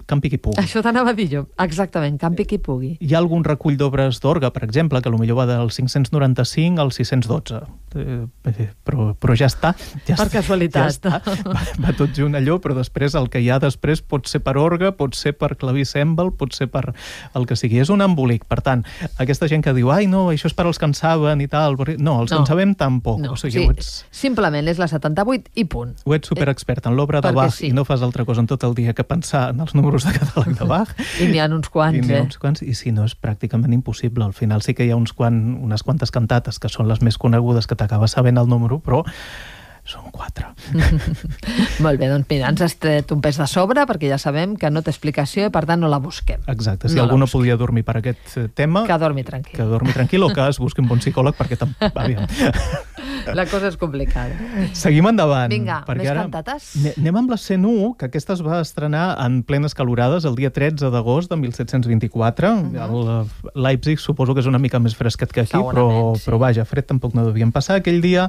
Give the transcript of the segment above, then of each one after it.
campi qui pugui. Això t'anava a dir jo, exactament, campi qui pugui. Hi ha algun recull d'obres d'orgue, per exemple, que potser va del 595 al 612, però ja està. Per casualitat. Ja està. Va tot junt allò, però després el que hi ha després pot ser per orgue, pot ser per clavicèmbal, pot ser per el que sigui. És un embolic. Per tant, aquesta gent que diu, ai, no, això és per als que en saben i tal. No, els que en sabem tampoc. No, o sigui, simplement és la 78 i punt. Ho ets superexpert en l'obra de Bach i no fas altra cosa en tot el dia que pensar en els números de catàleg de Bach. I n'hi ha uns quants, I si no, és pràcticament impossible. Al final sí que hi ha unes quantes cantates que són les més conegudes que t'acabes sabent el número, però són 4. Molt bé, doncs mira, ens has tret un pes de sobre perquè ja sabem que no té explicació i per tant no la busquem. Exacte, si algú no podia dormir per aquest tema... Que dormi tranquil. Que dormi tranquil o que es busqui un bon psicòleg perquè aviam. La cosa és complicada. Seguim endavant. Vinga, més cantates? Anem amb la 101, que aquesta es va estrenar en plenes calorades el dia 13 d'agost de 1724. Leipzig suposo que és una mica més fresquet que aquí, però vaja, fred tampoc no devien passar aquell dia.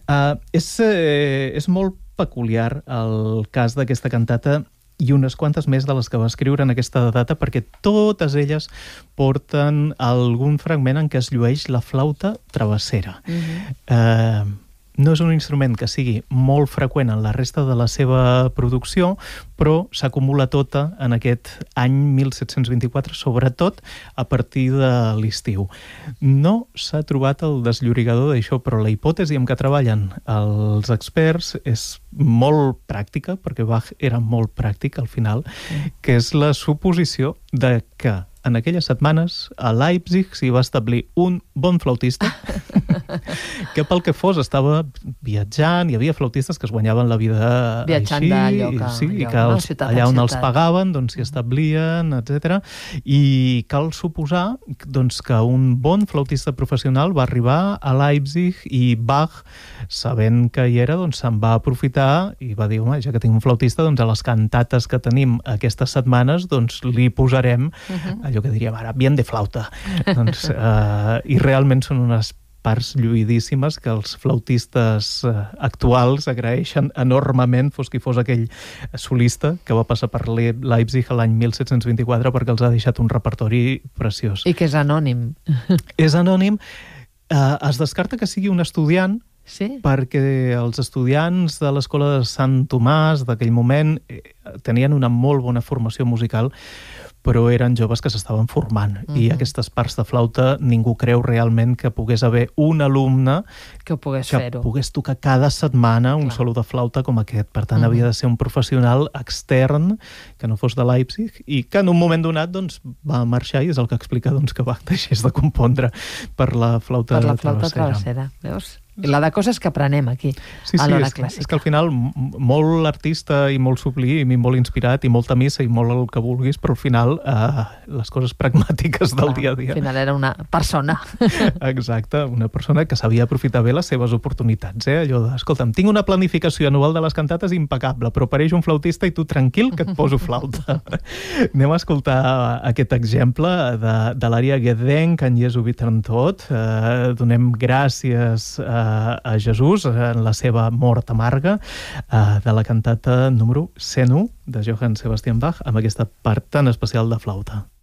És molt peculiar el cas d'aquesta cantata i unes quantes més de les que va escriure en aquesta data, perquè totes elles porten algun fragment en què es llueix la flauta travessera. No és un instrument que sigui molt freqüent en la resta de la seva producció, però s'acumula tota en aquest any 1724, sobretot a partir de l'estiu. No s'ha trobat el desllorigador d'això, però la hipòtesi amb què treballen els experts és molt pràctica, perquè Bach era molt pràctic al final, que és la suposició de que en aquelles setmanes a Leipzig s'hi va establir un bon flautista que pel que fos estava viatjant, hi havia flautistes que es guanyaven la vida viatjant així, i que allà on els pagaven s'hi establien, etc. I cal suposar que un bon flautista professional va arribar a Leipzig i Bach, sabent que hi era, se'n va aprofitar i va dir, home, ja que tinc un flautista, a les cantates que tenim aquestes setmanes li posarem allò que diríem ara, bien de flauta. I realment són unes parts lluïdíssimes que els flautistes actuals agraeixen enormement, fos qui fos aquell solista que va passar per Leipzig l'any 1724 perquè els ha deixat un repertori preciós. I que és anònim. És anònim. Es descarta que sigui un estudiant, perquè els estudiants de l'escola de Sant Tomàs d'aquell moment tenien una molt bona formació musical, però eren joves que s'estaven formant i aquestes parts de flauta ningú creu realment que pogués haver un alumne que pogués tocar cada setmana un solo de flauta com aquest. Per tant, havia de ser un professional extern que no fos de Leipzig i que en un moment donat va marxar i és el que explica que Bach deixés de compondre per la flauta travessera. Veus? La de coses que aprenem aquí, a l'hora clàssica. És que al final molt artista i molt sublim i molt inspirat i molta missa i molt el que vulguis, però al final les coses pragmàtiques del dia a dia. Al final era una persona. Exacte, una persona que sabia aprofitar bé les seves oportunitats. Allò de, escolta'm, tinc una planificació anual de les cantates impecable, però apareix un flautista i tu tranquil que et poso flauta. Anem a escoltar aquest exemple de l'ària Gedenk an Jesu bittern Tod. Donem gràcies a Jesús en la seva mort amarga, de la cantata número 101 de Johann Sebastian Bach, amb aquesta part tan especial de flauta.